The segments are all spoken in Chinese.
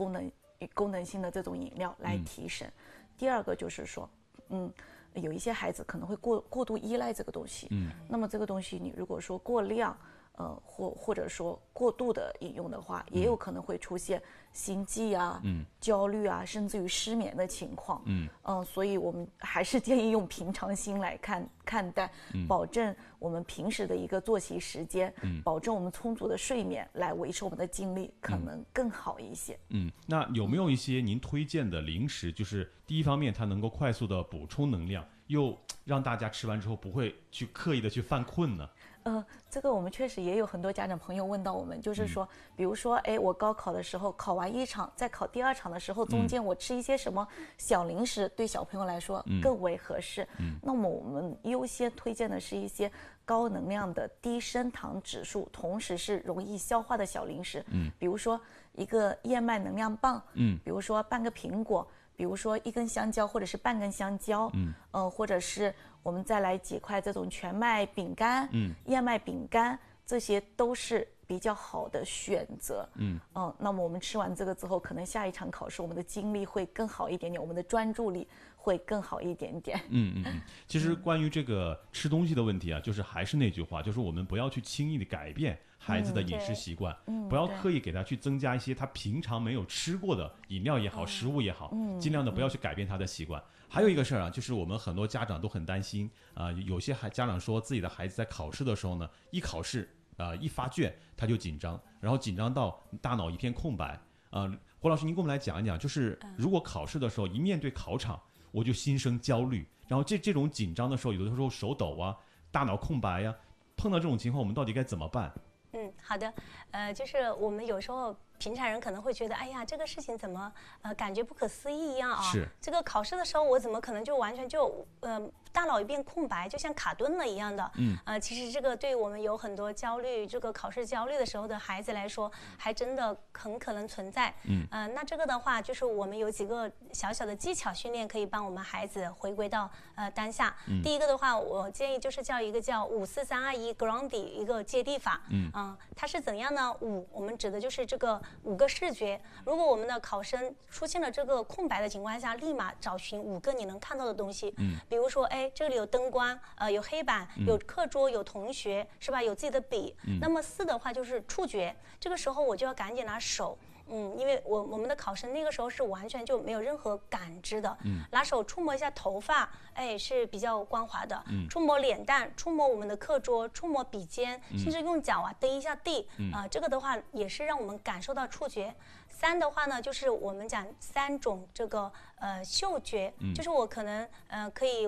功能性的这种饮料来提神。第二个就是说，有一些孩子可能会过度依赖这个东西，那么这个东西你如果说过量，或者说过度的饮用的话，也有可能会出现心悸啊、焦虑啊，甚至于失眠的情况。所以我们还是建议用平常心来看待，保证我们平时的一个作息时间，保证我们充足的睡眠，来维持我们的精力，可能更好一些。 那有没有一些您推荐的零食，就是第一方面它能够快速的补充能量，又让大家吃完之后不会去刻意的去犯困呢？ 这个我们确实也有很多家长朋友问到我们，就是说，比如说，我高考的时候考完一场，在考第二场的时候，中间我吃一些什么小零食，对小朋友来说更为合适。那么我们优先推荐的是一些高能量的、低升糖指数，同时是容易消化的小零食。比如说一个燕麦能量棒，比如说半个苹果。比如说一根香蕉或者是半根香蕉，或者是我们再来几块这种全麦饼干，燕麦饼干，这些都是比较好的选择。那么我们吃完这个之后，可能下一场考试我们的精力会更好一点点，我们的专注力会更好一点点。 其实关于这个吃东西的问题啊，就是还是那句话，就是我们不要去轻易的改变孩子的饮食习惯，不要刻意给他去增加一些他平常没有吃过的饮料也好，食物也好，尽量的不要去改变他的习惯。还有一个事儿啊，就是我们很多家长都很担心有些家长说自己的孩子在考试的时候呢，一考试一发卷他就紧张，然后紧张到大脑一片空白。胡老师，您给我们来讲一讲，就是如果考试的时候一面对考场，我就心生焦虑，然后这种紧张的时候，有的时候手抖啊，大脑空白呀，碰到这种情况，我们到底该怎么办？ 好的，就是我们有时候平常人可能会觉得，哎呀，这个事情怎么感觉不可思议一样啊？ 是这个考试的时候，我怎么可能就完全就大脑一片空白，就像卡顿了一样的？其实这个对于我们有很多焦虑，这个考试焦虑的时候的孩子来说，还真的很可能存在。那这个的话，就是我们有几个小小的技巧训练，可以帮我们孩子回归到当下。第一个的话，我建议就是叫一个叫54321 Grounding 一个接地法。它是怎样呢？我们指的就是这个5个视觉。如果我们的考生出现了这个空白的情况下，立马找寻5个你能看到的东西。比如说，这里有灯光，有黑板，有课桌，有同学，是吧？有自己的笔。那么4的话就是触觉，这个时候我就要赶紧拿手。因为我们的考生那个时候是完全就没有任何感知的，拿手触摸一下头发，是比较光滑的，触摸脸蛋，触摸我们的课桌，触摸笔尖，甚至用脚蹬一下地，这个的话也是让我们感受到触觉。3的话呢，就是我们讲3种这个嗅觉，就是我可能可以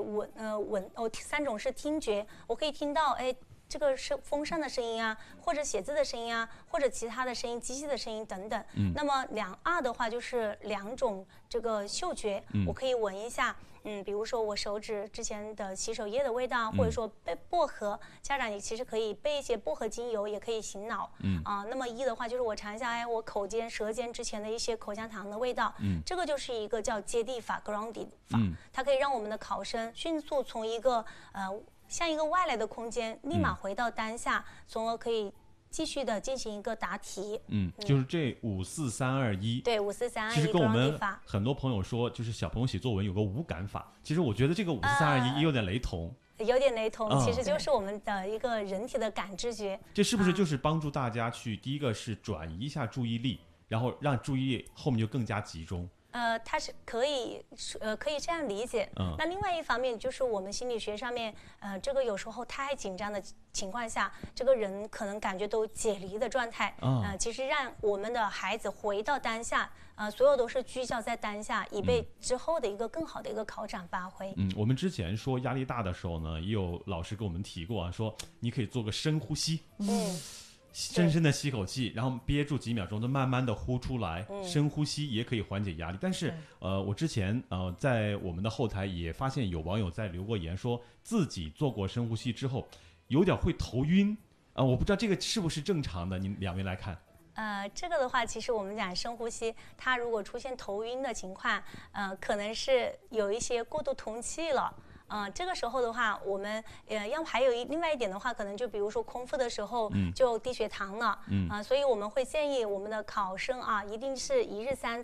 3种是听觉，我可以听到这个是风扇的声音啊，或者写字的声音啊，或者其他的声音、机器的声音等等。那么2的话就是2种这个嗅觉，我可以闻一下，比如说我手指之前的洗手液的味道，或者说薄荷，家长也其实可以备一些薄荷精油，也可以醒脑。那么1的话就是我尝一下，我口尖、舌尖之前的一些口香糖的味道。这个就是一个叫接地法 （grounding 法），它可以让我们的考生迅速从一个像一个外来的空间，立马回到当下，从而可以继续的进行一个答题。 就是这54321。对 ，54321。 其实跟我们很多朋友说，就是小朋友写作文有个五感法。其实我觉得这个54321也有点雷同。 有点雷同，其实就是我们的一个人体的感知觉。 这是不是就是帮助大家去第一个是转移一下注意力，然后让注意力后面就更加集中？ 它是可以这样理解。那另外一方面就是我们心理学上面，这个有时候太紧张的情况下，这个人可能感觉都解离的状态。其实让我们的孩子回到当下，所有都是聚焦在当下，以备之后的一个更好的一个考场发挥。 我们之前说压力大的时候呢，也有老师跟我们提过说你可以做个深呼吸。深深的吸口气，然后憋住几秒钟，再慢慢的呼出来。深呼吸也可以缓解压力。但是我之前在我们的后台也发现有网友在留过言，说自己做过深呼吸之后有点会头晕。我不知道这个是不是正常的，您2位来看。 这个的话，其实我们讲深呼吸，它如果出现头晕的情况，可能是有一些过度通气了。这个时候的话，我们还有另外一点的话，可能就比如说空腹的时候就低血糖了。所以我们会建议我们的考生一定是1日3